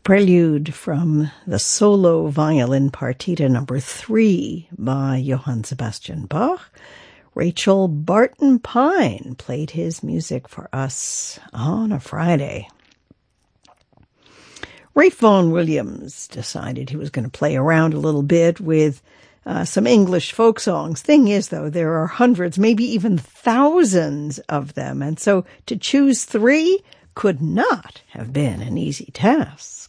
Prelude from the Solo Violin Partita number 3 by Johann Sebastian Bach. Rachel Barton Pine played his music for us on a Friday. Ralph Vaughan Williams decided he was going to play around a little bit with some English folk songs. Thing is, though, there are hundreds, maybe even thousands of them, and so to choose 3 could not have been an easy task.